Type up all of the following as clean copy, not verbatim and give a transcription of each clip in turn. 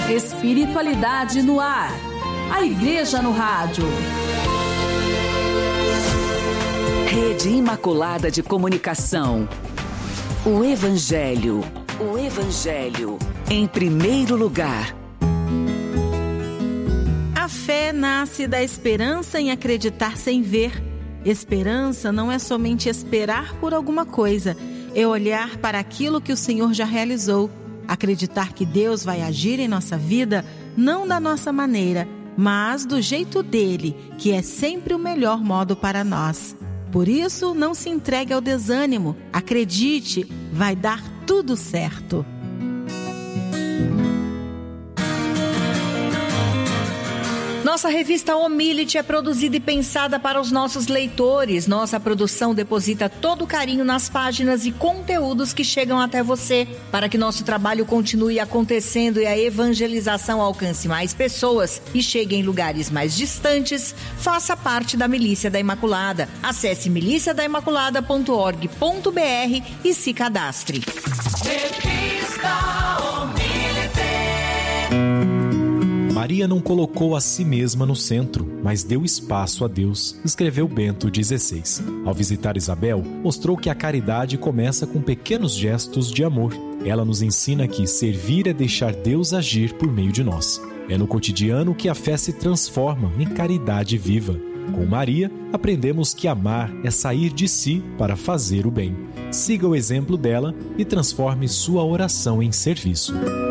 Espiritualidade no ar. A Igreja no Rádio. Rede Imaculada de Comunicação. O Evangelho. O Evangelho. Em primeiro lugar. A fé nasce da esperança em acreditar sem ver. Esperança não é somente esperar por alguma coisa, é olhar para aquilo que o Senhor já realizou. Acreditar que Deus vai agir em nossa vida, não da nossa maneira, mas do jeito dele, que é sempre o melhor modo para nós. Por isso, não se entregue ao desânimo. Acredite, vai dar tudo certo. Nossa revista Omility é produzida e pensada para os nossos leitores. Nossa produção deposita todo o carinho nas páginas e conteúdos que chegam até você. Para que nosso trabalho continue acontecendo e a evangelização alcance mais pessoas e chegue em lugares mais distantes, faça parte da Milícia da Imaculada. Acesse miliciadaimaculada.org.br e se cadastre. Revista Omility. Maria não colocou a si mesma no centro, mas deu espaço a Deus, escreveu Bento XVI. Ao visitar Isabel, mostrou que a caridade começa com pequenos gestos de amor. Ela nos ensina que servir é deixar Deus agir por meio de nós. É no cotidiano que a fé se transforma em caridade viva. Com Maria, aprendemos que amar é sair de si para fazer o bem. Siga o exemplo dela e transforme sua oração em serviço.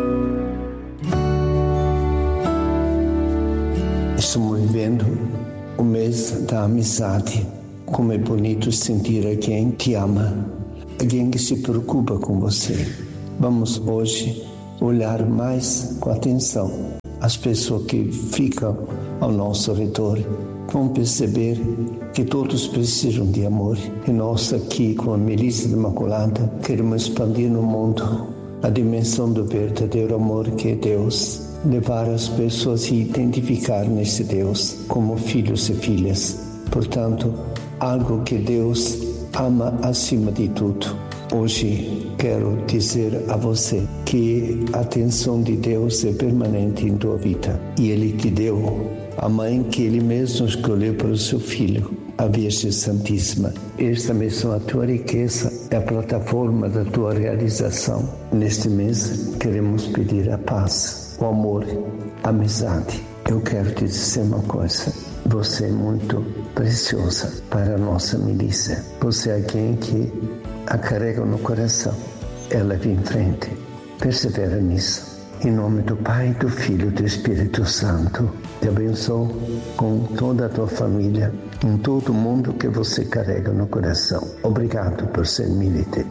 Estamos vivendo o mês da amizade. Como é bonito sentir alguém que ama, alguém que se preocupa com você. Vamos hoje olhar mais com atenção as pessoas que ficam ao nosso redor. Vão perceber que todos precisam de amor. E nós aqui com a Milícia da Imaculada queremos expandir no mundo a dimensão do verdadeiro amor que é Deus. Levar as pessoas a se identificar nesse Deus como filhos e filhas. Portanto, algo que Deus ama acima de tudo. Hoje quero dizer a você que a atenção de Deus é permanente em tua vida. E Ele te deu a mãe que Ele mesmo escolheu para o seu filho, a Virgem Santíssima. Esta mesma tua riqueza é a plataforma da tua realização. Neste mês queremos pedir a paz, o amor, a amizade. Eu quero te dizer uma coisa. Você é muito preciosa para a nossa milícia. Você é alguém que a carrega no coração. Ela vem em frente. Persevera nisso. Em nome do Pai, do Filho e do Espírito Santo. Te abençoo com toda a tua família, em todo mundo que você carrega no coração. Obrigado por ser militante.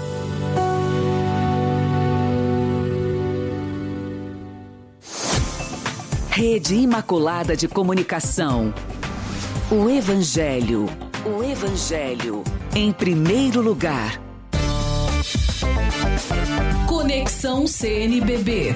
Rede Imaculada de Comunicação. O Evangelho. O Evangelho. Em primeiro lugar. Conexão CNBB.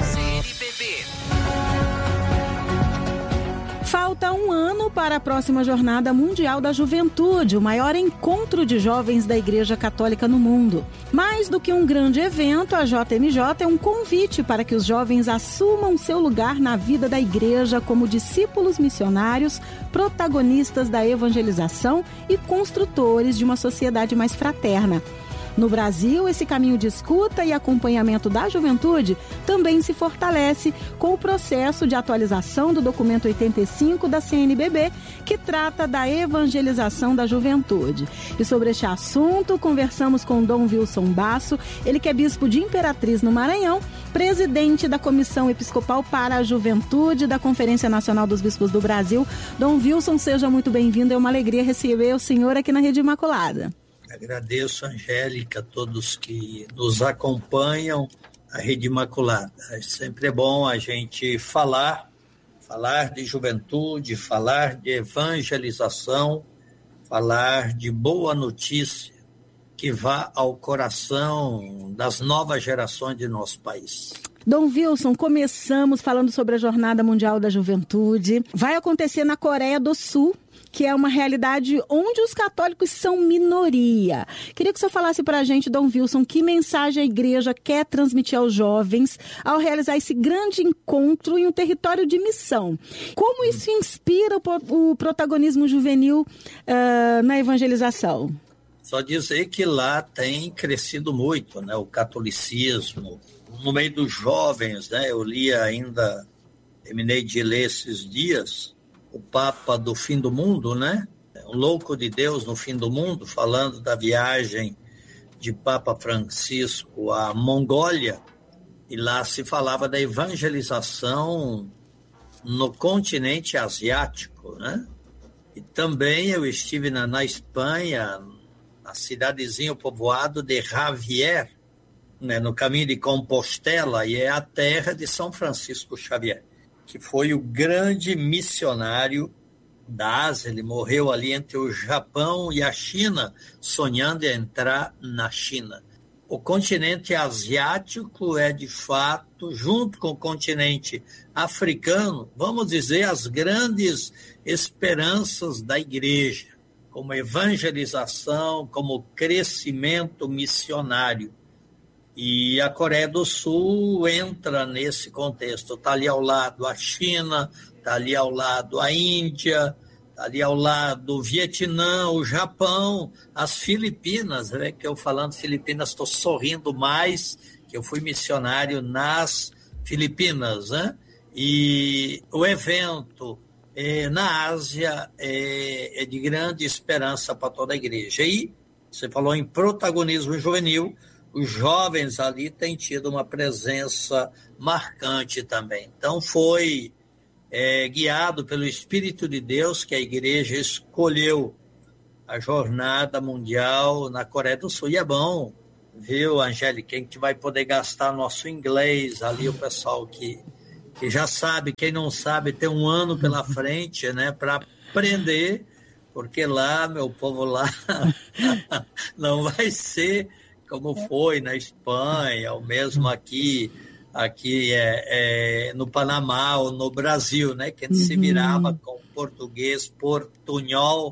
Falta um ano para a próxima Jornada Mundial da Juventude, o maior encontro de jovens da Igreja Católica no mundo. Mais do que um grande evento, a JMJ é um convite para que os jovens assumam seu lugar na vida da Igreja como discípulos missionários, protagonistas da evangelização e construtores de uma sociedade mais fraterna. No Brasil, esse caminho de escuta e acompanhamento da juventude também se fortalece com o processo de atualização do documento 85 da CNBB, que trata da evangelização da juventude. E sobre este assunto, conversamos com Dom Wilson Basso, ele que é bispo de Imperatriz, no Maranhão, presidente da Comissão Episcopal para a Juventude da Conferência Nacional dos Bispos do Brasil. Dom Wilson, seja muito bem-vindo, é uma alegria receber o senhor aqui na Rede Imaculada. Agradeço, Angélica, a todos que nos acompanham, a Rede Imaculada. Sempre é bom a gente falar de juventude, falar de evangelização, falar de boa notícia, que vá ao coração das novas gerações de nosso país. Dom Wilson, começamos falando sobre a Jornada Mundial da Juventude. Vai acontecer na Coreia do Sul, que é uma realidade onde os católicos são minoria. Queria que o senhor falasse para a gente, Dom Wilson, que mensagem a igreja quer transmitir aos jovens ao realizar esse grande encontro em um território de missão. Como isso inspira o protagonismo juvenil na evangelização? Só dizer que lá tem crescido muito, né, o catolicismo. No meio dos jovens, né, eu li ainda, terminei de ler esses dias, o Papa do Fim do Mundo, né, um louco de Deus no fim do mundo, falando da viagem de Papa Francisco à Mongólia, e lá se falava da evangelização no continente asiático, né, e também eu estive na Espanha, na cidadezinha, o povoado de Javier, né, no caminho de Compostela, e é a terra de São Francisco Xavier, que foi o grande missionário da Ásia. Ele morreu ali entre o Japão e a China, sonhando em entrar na China. O continente asiático é, de fato, junto com o continente africano, vamos dizer, as grandes esperanças da igreja, como evangelização, como crescimento missionário. E a Coreia do Sul entra nesse contexto. Está ali ao lado a China, está ali ao lado a Índia, está ali ao lado o Vietnã, o Japão, as Filipinas, né? Que eu falando Filipinas, estou sorrindo mais, que eu fui missionário nas Filipinas, né? E o evento na Ásia é de grande esperança para toda a igreja. E você falou em protagonismo juvenil, os jovens ali têm tido uma presença marcante também. Então foi guiado pelo Espírito de Deus que a igreja escolheu a Jornada Mundial na Coreia do Sul. E é bom, viu, Angélica, quem que vai poder gastar nosso inglês ali, o pessoal que já sabe, quem não sabe, tem um ano pela frente, né, para aprender, porque lá, meu povo, lá não vai ser como foi na Espanha, ou mesmo aqui no Panamá ou no Brasil, né, que a gente se virava com português, portunhol,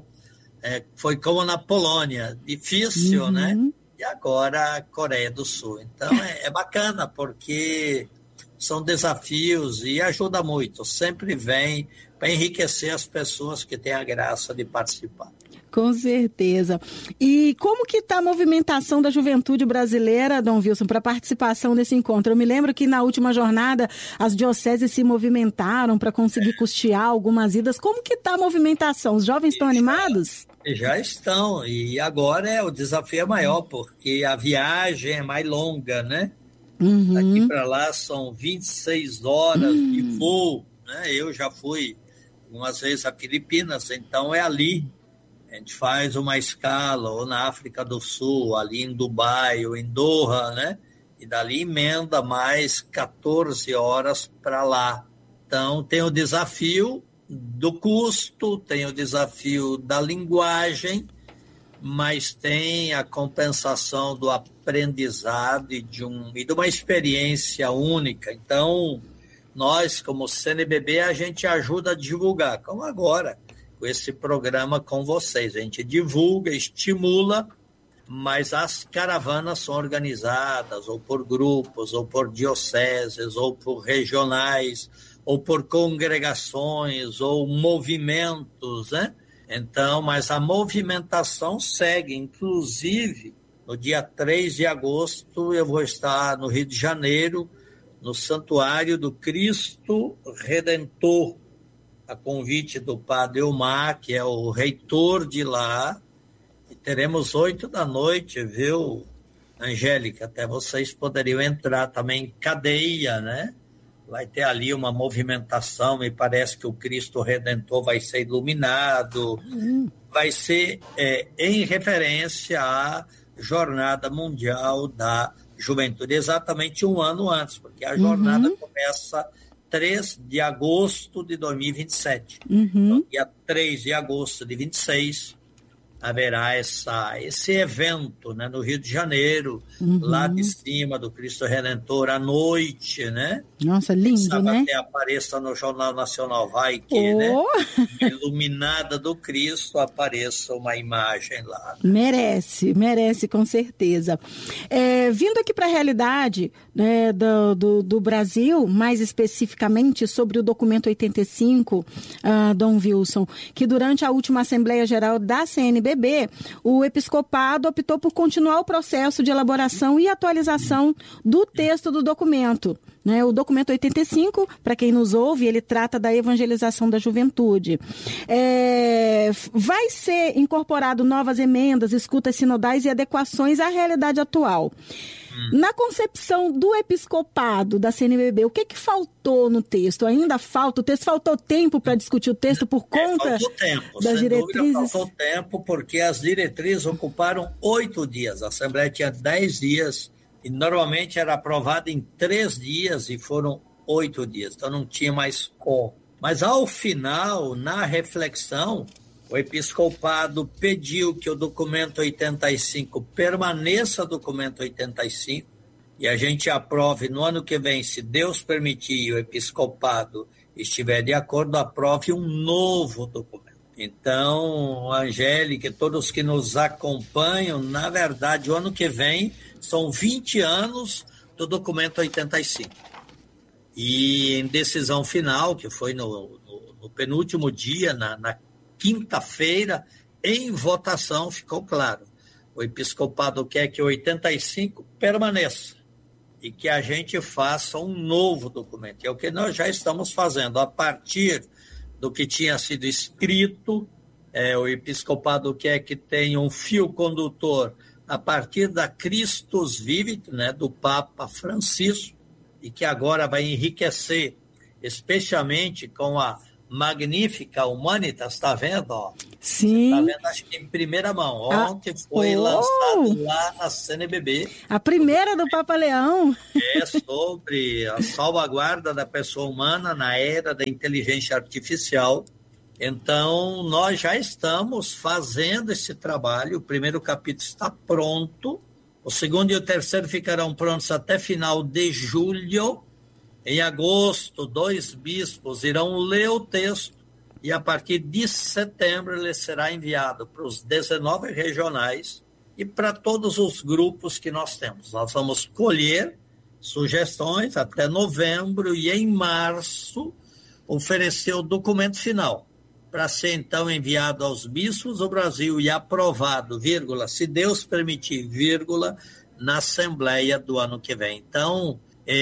foi como na Polônia, difícil, né? E agora a Coreia do Sul. Então é bacana, porque são desafios e ajuda muito, sempre vem para enriquecer as pessoas que têm a graça de participar. Com certeza. E como que está a movimentação da juventude brasileira, Dom Wilson, para a participação nesse encontro? Eu me lembro que na última jornada as dioceses se movimentaram para conseguir custear algumas idas. Como que está a movimentação? Os jovens estão animados? Já estão, e agora o desafio é maior, porque a viagem é mais longa, né? Daqui para lá são 26 horas de voo, né? Eu já fui algumas vezes a Filipinas, então é ali. A gente faz uma escala ou na África do Sul, ali em Dubai ou em Doha, né? E dali emenda mais 14 horas para lá. Então tem o desafio do custo, tem o desafio da linguagem, mas tem a compensação do aprendizado e de uma experiência única. Então, nós, como CNBB, a gente ajuda a divulgar, como agora, com esse programa com vocês. A gente divulga, estimula, mas as caravanas são organizadas ou por grupos, ou por dioceses, ou por regionais, ou por congregações, ou movimentos, né? Então, mas a movimentação segue, inclusive, no dia 3 de agosto, eu vou estar no Rio de Janeiro, no Santuário do Cristo Redentor, a convite do Padre Elmar, que é o reitor de lá, e teremos 20h, viu, Angélica? Até vocês poderiam entrar também em cadeia, né? Vai ter ali uma movimentação, me parece que o Cristo Redentor vai ser iluminado, vai ser em referência à Jornada Mundial da Juventude, exatamente um ano antes, porque a jornada começa 3 de agosto de 2027. No dia 3 de agosto de 26, haverá esse evento, né, no Rio de Janeiro, lá de cima do Cristo Redentor, à noite, né? Nossa, lindo, né? Até apareça no Jornal Nacional, vai que, né? Iluminada do Cristo, apareça uma imagem lá. Né? Merece, com certeza. Vindo aqui para a realidade, né, do Brasil, mais especificamente sobre o documento 85, Dom Wilson, que durante a última Assembleia Geral da CNBB, o episcopado optou por continuar o processo de elaboração e atualização do texto do documento. Né? O documento 85, para quem nos ouve, ele trata da evangelização da juventude. Vai ser incorporado novas emendas, escutas sinodais e adequações à realidade atual. Na concepção do episcopado da CNBB, o que faltou no texto? Ainda falta? O texto faltou tempo para discutir o texto por conta faltou tempo, das diretrizes? Dúvida, faltou tempo porque as diretrizes ocuparam 8 dias. A Assembleia tinha 10 dias e normalmente era aprovada em 3 dias e foram 8 dias. Então não tinha mais como. Mas ao final, na reflexão, o episcopado pediu que o documento 85 permaneça documento 85 e a gente aprove no ano que vem, se Deus permitir e o episcopado estiver de acordo, aprove um novo documento. Então, Angélica e todos que nos acompanham, na verdade, o ano que vem são 20 anos do documento 85. E em decisão final, que foi no penúltimo dia, na quinta-feira, em votação, ficou claro. O episcopado quer que o 85 permaneça e que a gente faça um novo documento. É o que nós já estamos fazendo. A partir do que tinha sido escrito, o episcopado quer que tenha um fio condutor a partir da Christus Vivit, né, do Papa Francisco, e que agora vai enriquecer, especialmente com a magnífica Humanitas, está vendo? Ó? Sim. Está vendo, acho que em primeira mão. Ontem foi lançado lá na CNBB. A primeira do Papa Leão. Sobre a salvaguarda da pessoa humana na era da inteligência artificial. Então, nós já estamos fazendo esse trabalho. O primeiro capítulo está pronto. O segundo e o terceiro ficarão prontos até final de julho. Em agosto, 2 bispos irão ler o texto e a partir de setembro ele será enviado para os 19 regionais e para todos os grupos que nós temos. Nós vamos colher sugestões até novembro e em março oferecer o documento final para ser então enviado aos bispos do Brasil e aprovado, vírgula, se Deus permitir, vírgula, na Assembleia do ano que vem. Então,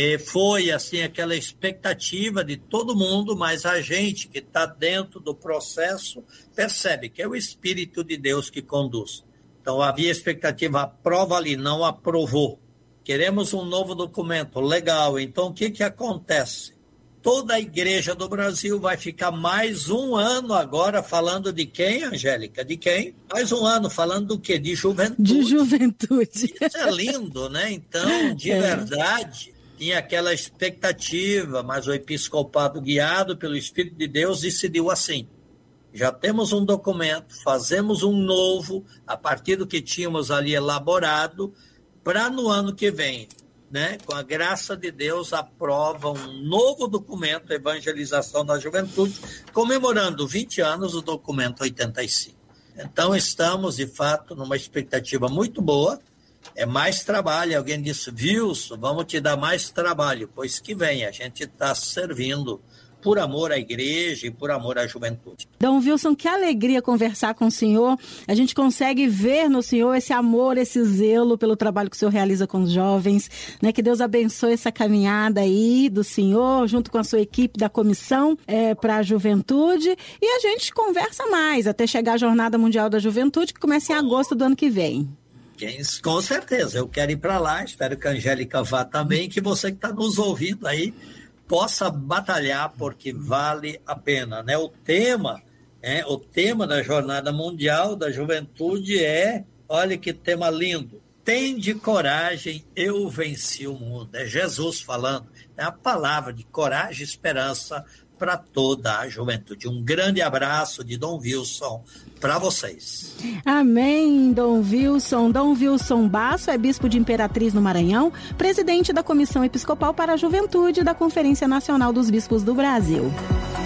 foi assim aquela expectativa de todo mundo, mas a gente que está dentro do processo percebe que é o Espírito de Deus que conduz. Então havia expectativa, aprova ali, não aprovou. Queremos um novo documento, legal. Então o que acontece? Toda a igreja do Brasil vai ficar mais um ano agora falando de quem, Angélica? De quem? Mais um ano falando do quê? De juventude. De juventude. Isso é lindo, né? Então, de verdade, tinha aquela expectativa, mas o episcopado, guiado pelo Espírito de Deus, decidiu assim. Já temos um documento, fazemos um novo, a partir do que tínhamos ali elaborado, para no ano que vem, né, com a graça de Deus, aprova um novo documento, Evangelização da Juventude, comemorando 20 anos do documento 85. Então, estamos, de fato, numa expectativa muito boa. É mais trabalho. Alguém disse, Wilson, vamos te dar mais trabalho. Pois que vem, a gente está servindo por amor à igreja e por amor à juventude. Dom Wilson, que alegria conversar com o senhor. A gente consegue ver no senhor esse amor, esse zelo pelo trabalho que o senhor realiza com os jovens, né? Que Deus abençoe essa caminhada aí do senhor, junto com a sua equipe da comissão para a juventude. E a gente conversa mais até chegar a Jornada Mundial da Juventude, que começa em agosto do ano que vem. Com certeza, eu quero ir para lá, espero que a Angélica vá também, que você que está nos ouvindo aí possa batalhar, porque vale a pena, né? O tema da Jornada Mundial da Juventude olha que tema lindo, tende coragem, eu venci o mundo, é Jesus falando, é a palavra de coragem e esperança para toda a juventude. Um grande abraço de Dom Wilson para vocês. Amém, Dom Wilson. Dom Wilson Basso é bispo de Imperatriz no Maranhão, presidente da Comissão Episcopal para a Juventude da Conferência Nacional dos Bispos do Brasil.